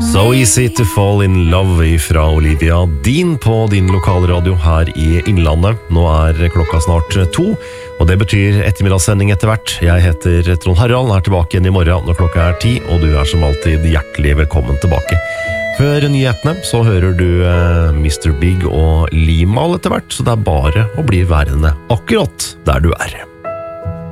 So easy to fall in love fra Olivia Dean på din lokalradio her i Innlandet. Nå klokka snart 2, og det betyr ettermiddagssending etter hvert. Jeg heter Trond Harald, tilbake igjen i morgen når klokka 10, og du som alltid hjertelig velkommen tilbake. Før nyhetene så hører du Mr. Big og Limahl etter hvert, så det bare å bli værende akkurat der du